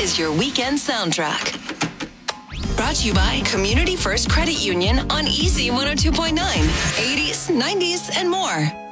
is your weekend soundtrack. Brought to you by Community First Credit Union on Easy 102.9, 80s, 90s, and more.